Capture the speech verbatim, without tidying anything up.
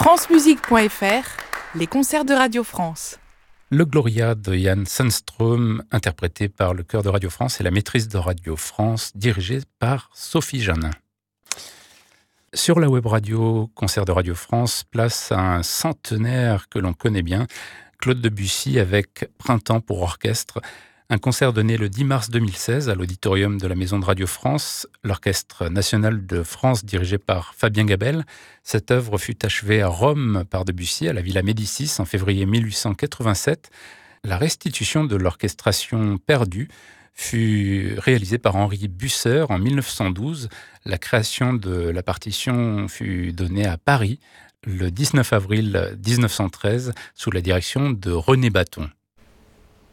francemusique point f r, les concerts de Radio France. Le Gloria de Jan Sandström, interprété par le chœur de Radio France et la maîtrise de Radio France, dirigée par Sophie Janin. Sur la web radio Concert de Radio France, place à un centenaire que l'on connaît bien, Claude Debussy avec Printemps pour orchestre, un concert donné le dix mars deux mille seize à l'auditorium de la Maison de Radio France, l'Orchestre national de France dirigé par Fabien Gabel. Cette œuvre fut achevée à Rome par Debussy, à la Villa Médicis, en février mille huit cent quatre-vingt-sept. La restitution de l'orchestration perdue fut réalisée par Henri Bucer en mille neuf cent douze. La création de la partition fut donnée à Paris le dix-neuf avril mille neuf cent treize sous la direction de René Baton.